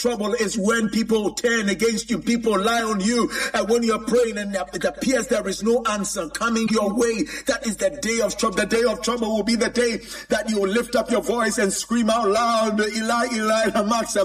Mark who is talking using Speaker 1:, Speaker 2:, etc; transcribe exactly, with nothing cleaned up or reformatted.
Speaker 1: trouble is when people turn against you, people lie on you, and when you're praying and it appears there is no answer coming your way, that is the day of trouble. The day of trouble will be the day that you will lift up your voice and scream out loud, Eli, Eli, lama